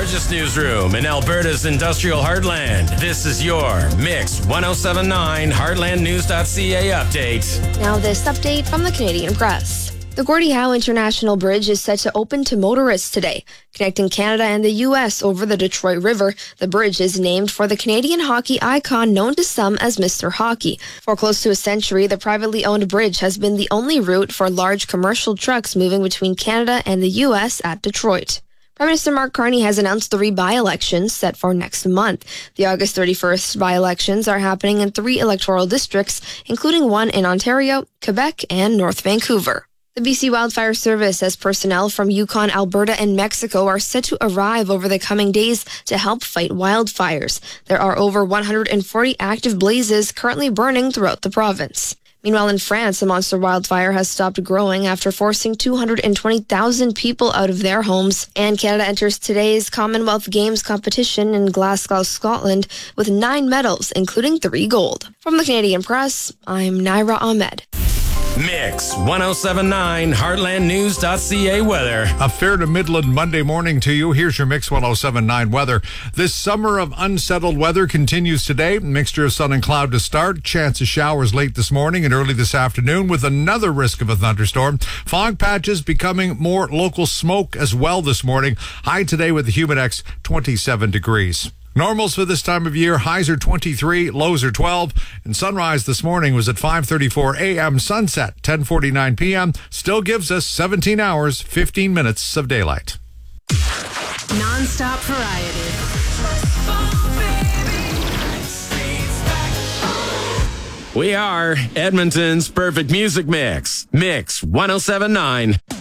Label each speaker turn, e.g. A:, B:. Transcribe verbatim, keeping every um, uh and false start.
A: largest newsroom in Alberta's industrial heartland. This is your Mix ten seventy-nine Heartland News dot C A update.
B: Now this update from the Canadian Press. The Gordie Howe International Bridge is set to open to motorists today. Connecting Canada and the U S over the Detroit River, the bridge is named for the Canadian hockey icon known to some as Mister Hockey. For close to a century, the privately owned bridge has been the only route for large commercial trucks moving between Canada and the U S at Detroit. Prime Minister Mark Carney has announced three by-elections set for next month. The August thirty-first by-elections are happening in three electoral districts, including one in Ontario, Quebec, and North Vancouver. The B C Wildfire Service says personnel from Yukon, Alberta, and Mexico are set to arrive over the coming days to help fight wildfires. There are over one hundred forty active blazes currently burning throughout the province. Meanwhile, in France, a monster wildfire has stopped growing after forcing two hundred twenty thousand people out of their homes. And Canada enters today's Commonwealth Games competition in Glasgow, Scotland, with nine medals, including three gold. From the Canadian Press, I'm Naira Ahmed.
A: Mix ten seventy-nine Heartland News dot C A weather.
C: A fair to Midland Monday morning to you. Here's your Mix ten seventy-nine weather. This summer of unsettled weather continues today. Mixture of sun and cloud to start. Chance of showers late this morning and early this afternoon with another risk of a thunderstorm. Fog patches becoming more local smoke as well this morning. High today with the Humidex twenty-seven degrees. Normals for this time of year, highs are twenty-three, lows are twelve, and sunrise this morning was at five thirty-four a.m., sunset ten forty-nine p.m., still gives us seventeen hours, fifteen minutes of daylight.
D: Non-stop variety.
A: We are Edmonton's perfect music mix. Mix ten seventy-nine.